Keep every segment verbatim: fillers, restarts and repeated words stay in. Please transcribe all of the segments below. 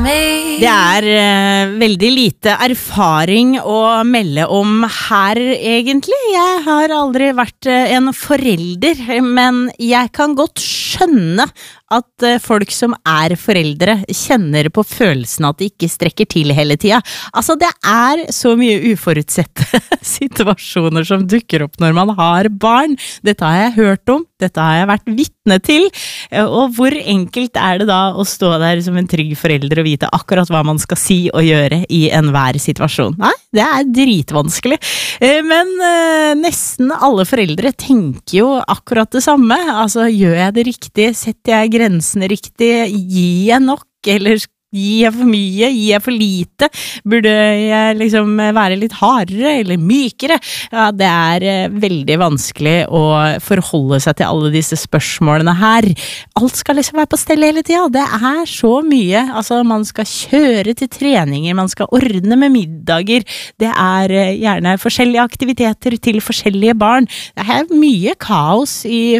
Det er uh, veldig lite erfaring å melde om her, egentlig. Jeg har aldri vært uh, en forelder, men jeg kan godt skjønne at uh, folk som er foreldre kjenner på følelsen at de ikke strekker til hele tida. Altså, det er så mye uforutsette situasjoner som dukker opp når man har barn. Dette har jeg hørt om, dette har jeg vært vitne til, og hvor enkelt er det da å stå der som en trygg forelder og vite akkurat hva man skal si og gjøre i enhver situasjon? Nei, det er dritvanskelig. Men nesten alle foreldre tenker jo akkurat det samme. Altså, gjør jeg det riktig? Setter jeg grensene riktig? Gir jeg nok? Eller gir jeg for mye? Gir jeg for lite? Burde jeg liksom være litt hardere eller mykere? Ja, det er veldig vanskelig å forholde seg til alle disse spørsmålene her. Alt skal liksom være på stell hele tiden. Det er så mye. Altså, man skal kjøre til treninger, man skal ordne med middager. Det er gjerne forskjellige aktiviteter til forskjellige barn. Det er mye kaos i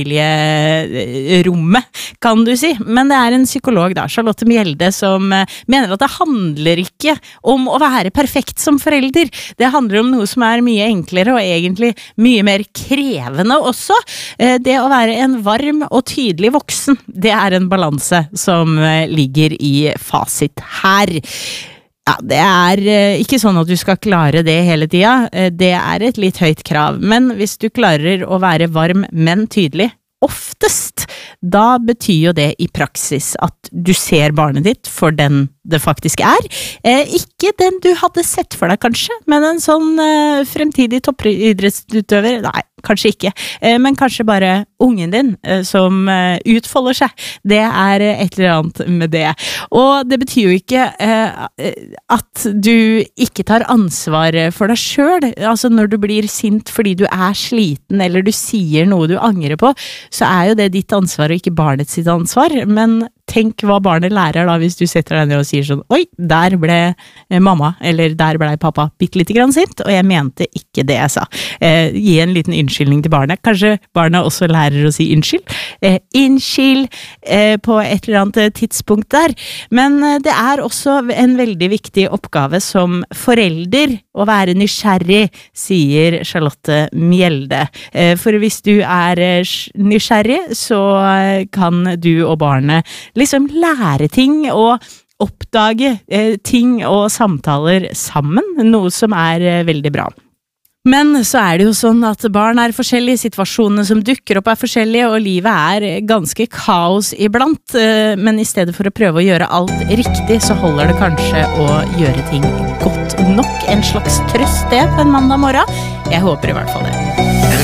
familierommet, kan du si. Men det er en psykolog da, Charlotte Mjelde, som mener at det handler ikke om å være perfekt som forelder. Det handler om noe som er mye enklere og egentlig mye mer krevende også. Det å være en varm og tydelig voksen, det er en balanse som ligger i fasit her. Ja, det er ikke sånn at du skal klare det hele tida. Det er et litt høyt krav, men hvis du klarer å være varm, men tydelig, oftest, da betyr jo det i praksis at du ser barnet ditt for den det faktisk er. Eh, ikke den du hadde sett for deg kanskje, men en sånn eh, fremtidig toppidrettsutøver, nei, kanskje ikke, eh, men kanskje bare ungen din eh, som eh, utfolder seg. Det er et eller annet med det. Og det betyr jo ikke eh, at du ikke tar ansvar for deg selv. Altså når du blir sint fordi du er sliten, eller du sier noe du angrer på, så er jo det ditt ansvar og ikke barnets sitt ansvar, men tenk hva barnet lærer da hvis du setter deg ned og sier sånn, oi, der ble mamma, eller der ble pappa bitte litt grann sint, og jeg mente ikke det jeg sa. Eh, gi en liten unnskyldning til barnet. Kanskje barnet også lærer å si unnskyld. Eh, unnskyld eh, på et eller annet tidspunkt der. Men eh, det er også en veldig viktig oppgave som forelder å være nysgjerrig, sier Charlotte Mjelde. Eh, for hvis du er eh, nysgjerrig, så eh, kan du og barnet liksom lære ting og oppdage eh, ting og samtaler sammen, noe som er eh, veldig bra. Men så er det jo sånn at barn er forskjellige, situasjonene som dukker opp er forskjellige, og livet er ganske kaos iblant, eh, men i stedet for å prøve å gjøre alt riktig, så holder det kanskje å gjøre ting godt nok. En slags trøst det på en mandag morgen. Jeg håper i hvert fall det.